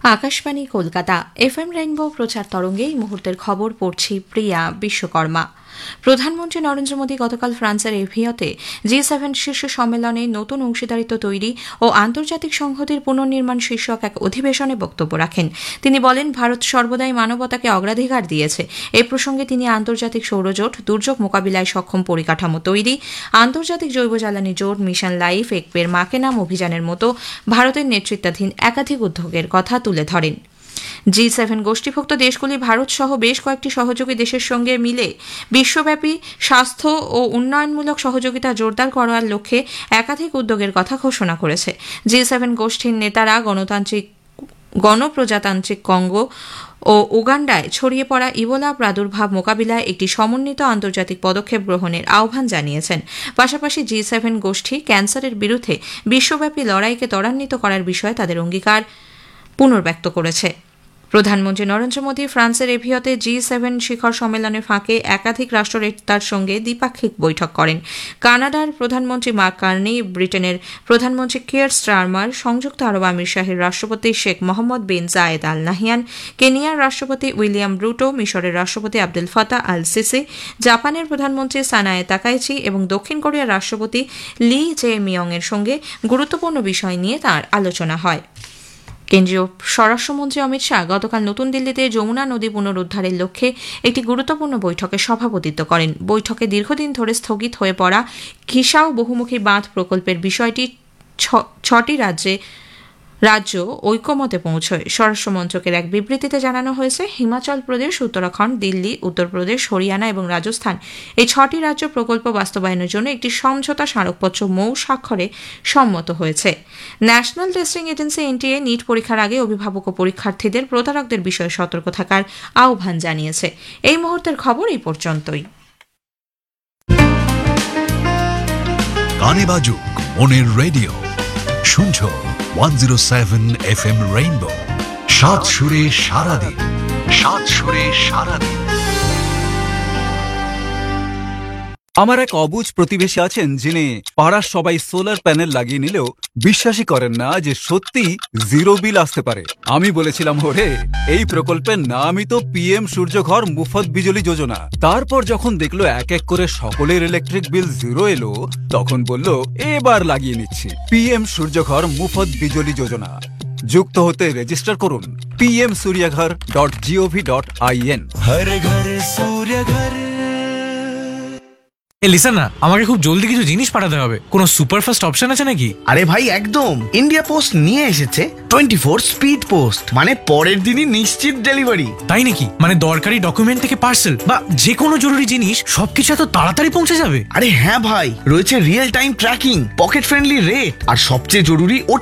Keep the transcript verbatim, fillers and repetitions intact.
Akashvani Kolkata FM rainbow প্রচার তরঙ্গে এই মুহূর্তের খবর পড়ছি প্রিয়া বিশ্বকর্মা। প্রধানমন্ত্রী নরেন্দ্র মোদী গতকাল ফ্রান্সের এভিয়তে জি সেভেন শীর্ষ সম্মেলনে নতুন অংশীদারিত্ব তৈরি ও আন্তর্জাতিক সংহতির পুনর্নির্মাণ শীর্ষক এক অধিবেশনে বক্তব্য রাখেন। তিনি বলেন, ভারত সর্বদাই মানবতাকে অগ্রাধিকার দিয়েছে। এ প্রসঙ্গে তিনি আন্তর্জাতিক সৌরজোট, দুর্যোগ মোকাবিলায় সক্ষম পরিকাঠামো তৈরি, আন্তর্জাতিক জৈব জ্বালানি জোট, মিশন লাইফ, এক পের মাকে নাম অভিযানের মতো ভারতের নেতৃত্বাধীন একাধিক উদ্যোগের কথা তুলে ধরেন। জি সেভেন গোষ্ঠীভুক্ত দেশগুলি ভারত সহ বেশ কয়েকটি সহযোগী দেশের সঙ্গে মিলে বিশ্বব্যাপী স্বাস্থ্য ও উন্নয়নমূলক সহযোগিতা জোরদার করার লক্ষ্যে একাধিক উদ্যোগের কথা ঘোষণা করেছে। জি সেভেন গোষ্ঠীর নেতারা গণতান্ত্রিক গণপ্রজাতান্ত্রিক কঙ্গো ও উগান্ডায় ছড়িয়ে পড়া ইবোলা প্রাদুর্ভাব মোকাবিলায় একটি সমন্বিত আন্তর্জাতিক পদক্ষেপ গ্রহণের আহ্বান জানিয়েছেন। পাশাপাশি জি সেভেন গোষ্ঠী ক্যান্সারের বিরুদ্ধে বিশ্বব্যাপী লড়াইকে ত্বরান্বিত করার বিষয়ে তাদের অঙ্গীকার পুনর্ব্যক্ত করেছে। প্রধানমন্ত্রী নরেন্দ্র মোদী ফ্রান্সের এভিয়তে জি সেভেন শিখর সম্মেলনের ফাঁকে একাধিক রাষ্ট্রনেতার সঙ্গে দ্বিপাক্ষিক বৈঠক করেন। কানাডার প্রধানমন্ত্রী মার্ক কার্নি, ব্রিটেনের প্রধানমন্ত্রী কিয়ার স্টারমার, সংযুক্ত আরব আমিরশাহীর রাষ্ট্রপতি শেখ মোহাম্মদ বিন জায়েদ আল নাহিয়ান, কেনিয়ার রাষ্ট্রপতি উইলিয়াম রুটো, মিশরের রাষ্ট্রপতি আব্দুল ফাতাহ আল সিসি, জাপানের প্রধানমন্ত্রী সানায়ে তাকাইচি এবং দক্ষিণ কোরিয়ার রাষ্ট্রপতি লি জে মিয়ং এর সঙ্গে গুরুত্বপূর্ণ বিষয় নিয়ে তাঁর আলোচনা হয়। কেন্দ্রীয় স্বরাষ্ট্রমন্ত্রী অমিত শাহ গতকাল নতুন দিল্লিতে যমুনা নদী পুনরুদ্ধারের লক্ষ্যে একটি গুরুত্বপূর্ণ বৈঠকে সভাপতিত্ব করেন। বৈঠকে দীর্ঘদিন ধরে স্থগিত হয়ে পড়া কিসাও বহুমুখী বাঁধ প্রকল্পের বিষয়টি ছটি রাজ্যে রাজ্য ঐক্যমতে পৌঁছয়। স্বরাষ্ট্র মন্ত্রকের এক বিবৃতিতে জানানো হয়েছে, হিমাচল প্রদেশ, উত্তরাখণ্ড, দিল্লি, উত্তরপ্রদেশ, হরিয়ানা এবং রাজস্থান এই ছটি রাজ্য প্রকল্প বাস্তবায়নের জন্য একটি সমঝোতা স্মারকপত্র মৌ স্বাক্ষরে সম্মত হয়েছে। National testing agency NTA NEET পরীক্ষার আগে অভিভাবক ও পরীক্ষার্থীদের প্রতারকদের বিষয়ে সতর্ক থাকার আহ্বান জানিয়েছে। এই মুহূর্তের খবর এই পর্যন্তই। গানে বাজুক মনের রেডিও, শুনছো one zero seven F M rainbow. সাত সুরে সারাদিন, সাত সুরে সারাদিন। আমার এক অবুঝ প্রতিবেশী আছেন, যিনি পাড়ার সবাই সোলার প্যানেল লাগিয়ে নিলেও বিশ্বাসই করেন না যে সত্যি জিরো বিল আসতে পারে। আমি বলেছিলাম, ওরে এই প্রকল্পের নামই তো পিএম সূর্যঘর মুফত বিজলি যোজনা। তারপর যখন দেখলো এক এক করে সকলের ইলেকট্রিক বিল জিরো এলো, তখন বলল এবার লাগিয়ে নিচ্ছি পিএম সূর্যঘর মুফত বিজলি যোজনা। যুক্ত হতে রেজিস্টার করুন PM সূর্যঘর dot gov dot in. হর ঘর সূর্যঘর। এ লিসেন না, আমাকে খুব জলদি কিছু জিনিস পাঠাতে হবে। কোনো সুপারফাস্ট অপশন আছে নাকি? আরে ভাই একদম, ইন্ডিয়া পোস্ট নিয়ে এসেছে টোয়েন্টি ফোর স্পিড পোস্ট, মানে পরের দিনই নিশ্চিত ডেলিভারি। তাই নাকি? মানে দরকারি ডকুমেন্ট থেকে পার্সেল বা যে কোনো জরুরি জিনিস সবকিছু এত তাড়াতাড়ি পৌঁছে যাবে? আরে হ্যাঁ ভাই, রয়েছে real time tracking, pocket friendly rate আর সবচেয়ে জরুরি